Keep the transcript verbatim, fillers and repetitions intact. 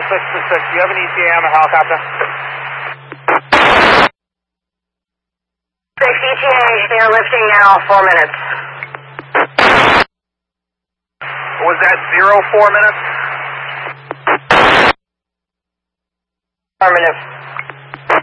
six to six. Do you have an E T A on the helicopter? six E T A, they are lifting now, four minutes. Was that zero, four minutes? Affirmative.